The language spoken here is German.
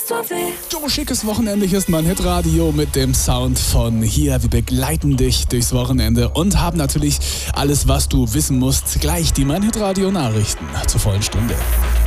so weh. So schickes Wochenende, hier ist mein Hitradio mit dem Sound von hier. Wir begleiten dich durchs Wochenende und haben natürlich alles, was du wissen musst, gleich die mein Hitradio Nachrichten zur vollen Stunde.